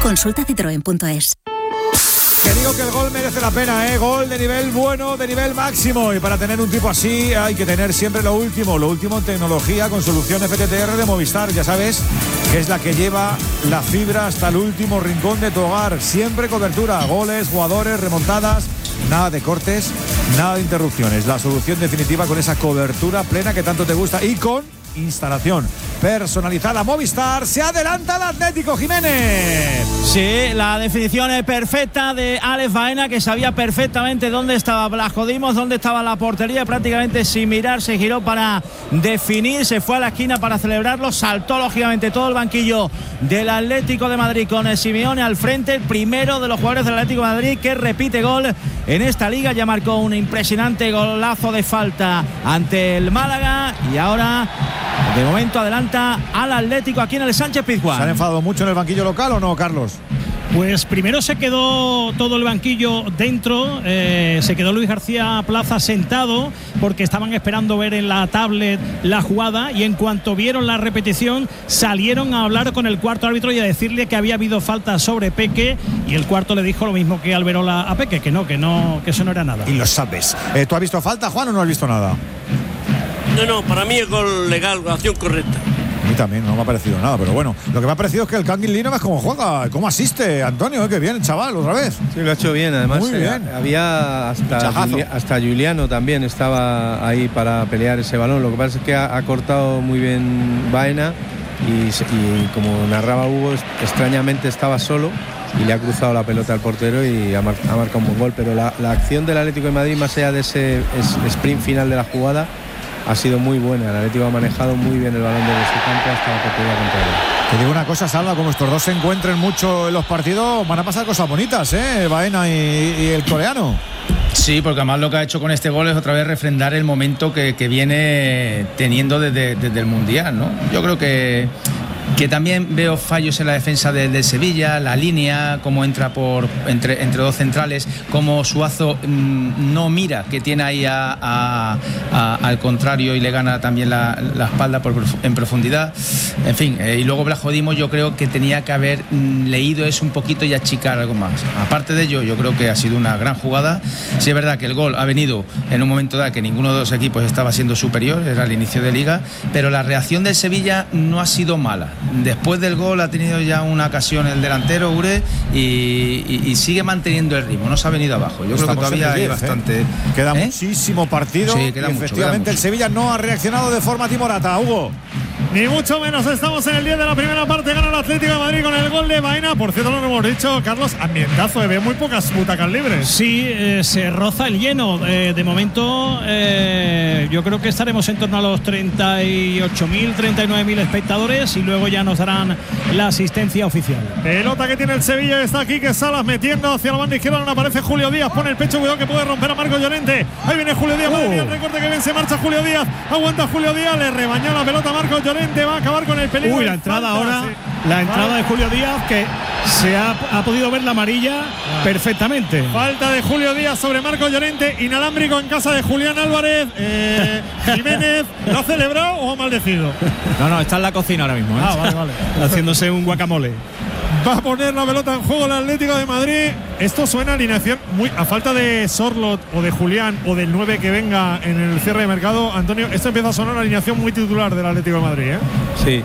Consulta citroen.es. Que digo que el gol merece la pena, gol de nivel bueno, de nivel máximo, y para tener un tipo así hay que tener siempre lo último en tecnología con solución FTTR de Movistar, ya sabes que es la que lleva la fibra hasta el último rincón de tu hogar, siempre cobertura, goles, jugadores, remontadas, nada de cortes, nada de interrupciones, la solución definitiva con esa cobertura plena que tanto te gusta y con instalación personalizada. Movistar, se adelanta el Atlético, Jiménez. Sí, la definición es perfecta de Alex Baena, que sabía perfectamente dónde estaba Blasco Dimos, dónde estaba la portería, prácticamente sin mirar se giró para definir, se fue a la esquina para celebrarlo, saltó lógicamente todo el banquillo del Atlético de Madrid con el Simeone al frente, el primero de los jugadores del Atlético de Madrid que repite gol en esta liga, ya marcó un impresionante golazo de falta ante el Málaga y ahora de momento adelanta al Atlético aquí en el Sánchez Pizjuán. ¿Se han enfadado mucho en el banquillo local o no, Carlos? Pues primero se quedó todo el banquillo dentro, se quedó Luis García Plaza sentado porque estaban esperando ver en la tablet la jugada y en cuanto vieron la repetición salieron a hablar con el cuarto árbitro y a decirle que había habido falta sobre Peque y el cuarto le dijo lo mismo que Alberola a Peque, que eso no era nada. Y lo sabes. ¿Tú has visto falta, Juan, o no has visto nada? No, para mí es gol legal, acción correcta. A mí también no me ha parecido nada, pero bueno, lo que me ha parecido es que el Kangin Lee no ves cómo juega, cómo asiste, Antonio, que bien el chaval, otra vez. Sí, lo ha hecho bien, además. Muy bien. Había hasta Juliano también estaba ahí para pelear ese balón, lo que pasa es que ha cortado muy bien Baena y como narraba Hugo, extrañamente estaba solo y le ha cruzado la pelota al portero y ha marcado un buen gol, pero la acción del Atlético de Madrid, más allá de ese sprint final de la jugada, ha sido muy buena. El Atlético ha manejado muy bien el balón de su campo hasta la portería contraria. Te digo una cosa, Salva, como estos dos se encuentren mucho en los partidos, van a pasar cosas bonitas, Baena y el coreano. Sí, porque además lo que ha hecho con este gol es otra vez refrendar el momento que viene teniendo desde el Mundial, ¿no? Yo creo que también veo fallos en la defensa del Sevilla, la línea, cómo entra entre dos centrales, cómo Suazo no mira que tiene ahí al contrario y le gana también la espalda en profundidad. En fin, y luego Blasco Dimos yo creo que tenía que haber leído eso un poquito y achicar algo más. Aparte de ello, yo creo que ha sido una gran jugada. Sí es verdad que el gol ha venido en un momento dado que ninguno de los equipos estaba siendo superior, era el inicio de liga, pero la reacción del Sevilla no ha sido mala. Después del gol ha tenido ya una ocasión el delantero Ure y sigue manteniendo el ritmo, no se ha venido abajo. Yo creo que todavía hay bastante. Queda muchísimo partido. Sí, queda y efectivamente el Sevilla no ha reaccionado de forma timorata, Hugo. Ni mucho menos, estamos en el 10 de la primera parte, gana el Atlético de Madrid con el gol de Baena. Por cierto, lo hemos dicho, Carlos, ambientazo, ve muy pocas butacas libres. Sí, se roza el lleno. De momento, yo creo que estaremos en torno a los 38.000, 39.000 espectadores y luego ya nos darán la asistencia oficial. Pelota que tiene el Sevilla, está aquí que Salas metiendo hacia la banda izquierda, no aparece Julio Díaz, pone el pecho, cuidado que puede romper a Marco Llorente. Ahí viene Julio Díaz, madre mía, el recorte que bien se marcha Julio Díaz, aguanta Julio Díaz, le rebañó la pelota a Marco Llorente, va a acabar con el peligro. La entrada ahora, sí. La entrada de Julio Díaz, que se ha podido ver la amarilla perfectamente. Falta de Julio Díaz sobre Marco Llorente, inalámbrico en casa de Julián Álvarez. Jiménez, ¿lo ha celebrado o ha maldecido? No, está en la cocina ahora mismo. Vale. Haciéndose un guacamole. Va a poner la pelota en juego el Atlético de Madrid. Esto suena a alineación muy a falta de Sorlot o de Julián o del 9 que venga en el cierre de mercado. Antonio, esto empieza a sonar a alineación muy titular del Atlético de Madrid, Sí.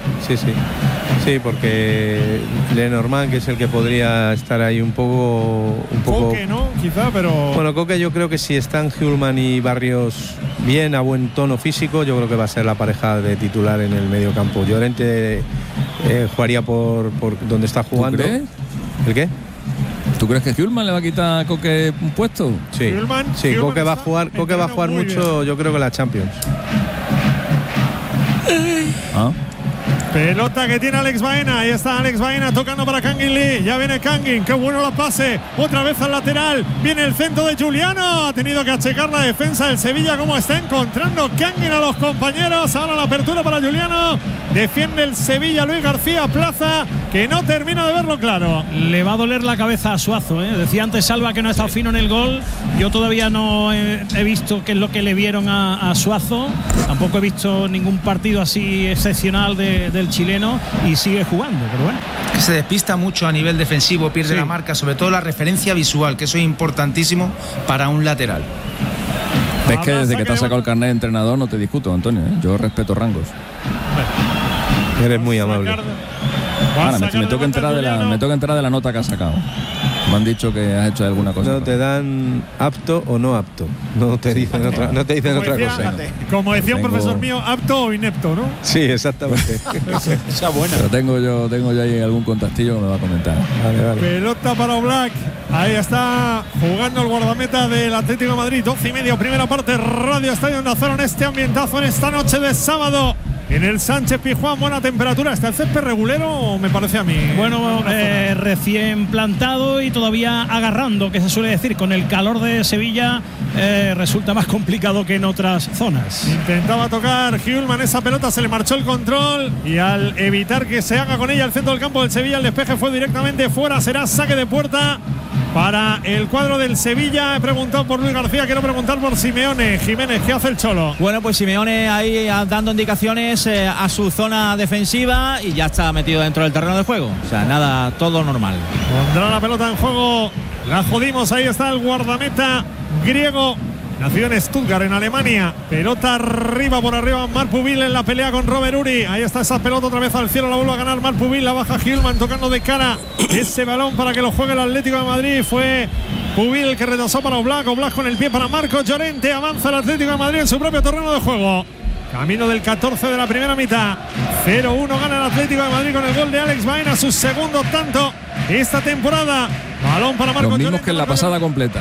Sí, porque Lenormand, que es el que podría estar ahí un poco. Coque, ¿no? Quizá, pero. Bueno, Coque, yo creo que si están Hjulman y Barrios bien, a buen tono físico, yo creo que va a ser la pareja de titular en el medio campo. Llorente jugaría por donde está jugando. ¿Tú crees? ¿El qué? ¿Tú crees que Hjulman le va a quitar a Coque un puesto? Sí, Coque va a jugar mucho, yo creo que la Champions. Pelota que tiene Alex Baena, ahí está Alex Baena tocando para Kangin Lee, ya viene Kangin, qué bueno la pase, otra vez al lateral, viene el centro de Juliano, ha tenido que achecar la defensa del Sevilla, como está encontrando Kangin a los compañeros, ahora la apertura para Juliano, defiende el Sevilla Luis García Plaza, que no termina de verlo claro. Le va a doler la cabeza a Suazo, decía antes Salva que no ha estado fino en el gol, yo todavía no he visto qué es lo que le vieron a Suazo, tampoco he visto ningún partido así excepcional del el chileno y sigue jugando, pero bueno. Que se despista mucho a nivel defensivo, pierde la marca, sobre todo la referencia visual, que eso es importantísimo para un lateral. Es que desde que te has sacado el carnet de entrenador no te discuto, Antonio, ¿eh? Yo respeto rangos. Eres muy amable. Ahora, me tengo que enterar de la nota que has sacado. Me han dicho que has hecho alguna cosa. No te dan apto o no apto. No te dicen otra cosa. Como decía un profesor mío, apto o inepto, ¿no? Sí, exactamente. Esa buena. Pero tengo yo ahí algún contactillo que me va a comentar. Vale. Pelota para Oblak. Ahí está jugando el guardameta del Atlético de Madrid. 12:30, primera parte, Radio Estadio Onda Cero en este ambientazo en esta noche de sábado. En el Sánchez Pizjuán, buena temperatura. ¿Está el césped regulero, me parece a mí? Bueno, recién plantado y todavía agarrando, que se suele decir. Con el calor de Sevilla resulta más complicado que en otras zonas. Intentaba tocar Hjulman esa pelota, se le marchó el control y al evitar que se haga con ella el centro del campo del Sevilla, el despeje fue directamente fuera. Será saque de puerta para el cuadro del Sevilla. He preguntado por Luis García, quiero preguntar por Simeone. Jiménez, ¿qué hace el Cholo? Bueno, pues Simeone ahí dando indicaciones a su zona defensiva y ya está metido dentro del terreno de juego. O sea, nada, todo normal. Pondrá la pelota en juego. La jodimos, ahí está el guardameta griego. Nació en Stuttgart, en Alemania. Pelota arriba, por arriba, Marc Pubil en la pelea con Robert Uri. Ahí está esa pelota otra vez al cielo, la vuelve a ganar Marc Pubil. La baja Hjulman tocando de cara ese balón para que lo juegue el Atlético de Madrid. Fue Pubil el que retrasó para Oblak. Oblak con el pie para Marcos Llorente. Avanza el Atlético de Madrid en su propio terreno de juego. Camino del 14 de la primera mitad. 0-1 gana el Atlético de Madrid con el gol de Alex Baena, su segundo tanto esta temporada. Balón para Marcos Llorente. Los mismos que en la pasada completa.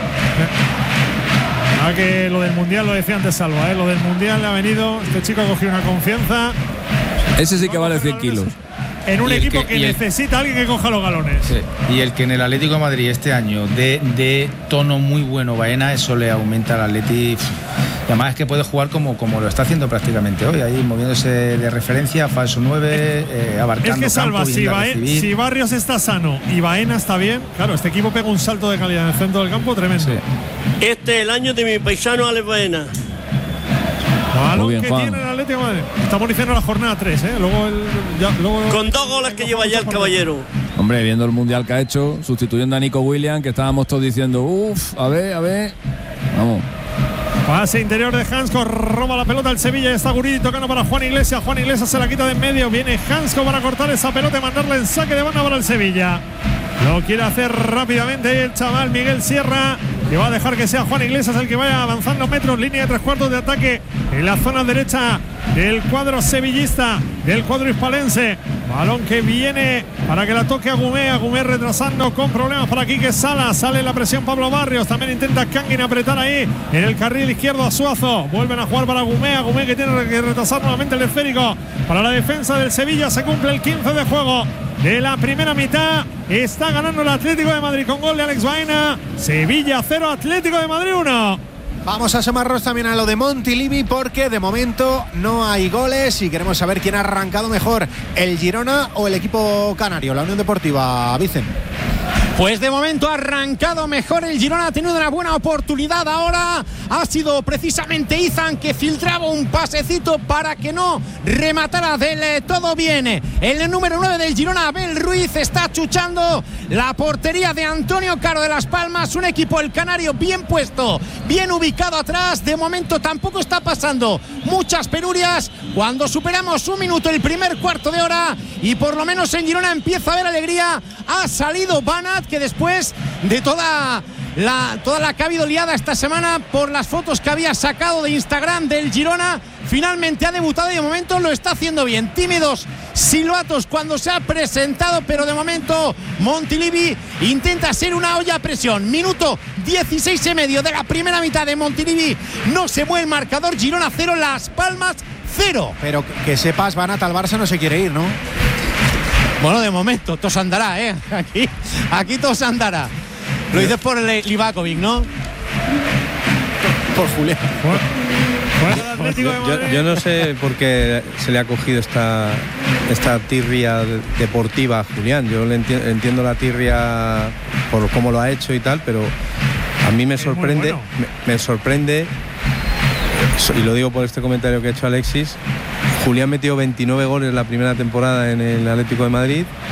Que lo del Mundial lo decía antes Salva, lo del Mundial le ha venido, este chico ha cogido una confianza. Ese sí que vale 100 kilos. En un equipo que necesita a alguien que coja los galones. Sí. Y el que en el Atlético de Madrid este año de tono muy bueno Baena, eso le aumenta al Atleti. Y además es que puede jugar como lo está haciendo prácticamente hoy, ahí moviéndose de referencia, falso 9, abarcando. Es que Salva, campo, si Barrios está sano y Baena está bien, claro, este equipo pega un salto de calidad en el centro del campo tremendo. Sí. Este es el año de mi paisano Alex Baena. Balón que tiene el Atlético de Madrid. Estamos diciendo la jornada 3, luego con 2 goles que lleva ya el caballero. Hombre, viendo el Mundial que ha hecho, sustituyendo a Nico Williams, que estábamos todos diciendo, a ver. Vamos. Pase interior de Hansko, roba la pelota el Sevilla y está Guridi tocando para Juan Iglesias. Juan Iglesias se la quita de en medio. Viene Hansko para cortar esa pelota y mandarla en saque de banda para el Sevilla. Lo quiere hacer rápidamente el chaval Miguel Sierra, que va a dejar que sea Juan Iglesias el que vaya avanzando metros. Línea de 3/4 de ataque en la zona derecha del cuadro sevillista, del cuadro hispalense. Balón que viene para que la toque a Agumé retrasando con problemas para Quique Sala. Sale la presión Pablo Barrios, también intenta Kangin apretar ahí en el carril izquierdo a Suazo. Vuelven a jugar para Agumé que tiene que retrasar nuevamente el esférico para la defensa del Sevilla. Se cumple el 15 de juego de la primera mitad. Está ganando el Atlético de Madrid con gol de Alex Baena. Sevilla 0, Atlético de Madrid 1. Vamos a asomarnos también a lo de Montilivi, porque de momento no hay goles y queremos saber quién ha arrancado mejor, el Girona o el equipo canario, la Unión Deportiva. Vicen. Pues de momento ha arrancado mejor el Girona, ha tenido una buena oportunidad ahora. Ha sido precisamente Izan que filtraba un pasecito para que no rematara del todo bien. El número 9 del Girona, Abel Ruiz, está achuchando la portería de Antonio Caro de Las Palmas. Un equipo, el canario, bien puesto, bien ubicado atrás. De momento tampoco está pasando muchas penurias. Cuando superamos un minuto el primer cuarto de hora y por lo menos en Girona empieza a haber alegría. Ha salido Banat, que después de toda la que ha habido liada esta semana por las fotos que había sacado de Instagram del Girona, finalmente ha debutado y de momento lo está haciendo bien. Tímidos silbatos cuando se ha presentado, pero de momento Montilivi intenta ser una olla a presión. Minuto 16,5 de la primera mitad de Montilivi. No se mueve el marcador. Girona 0, Las Palmas 0. Pero que sepas, Banat al Barça no se quiere ir, ¿no? Bueno, de momento, todo se andará, Aquí todo se andará. Lo dices por el Livakovic, ¿no? Por Julián. Yo no sé por qué se le ha cogido esta tirria deportiva a Julián. Yo le entiendo la tirria por cómo lo ha hecho y tal, pero a mí me sorprende, me sorprende, y lo digo por este comentario que ha hecho Alexis, Julián metió 29 goles la primera temporada en el Atlético de Madrid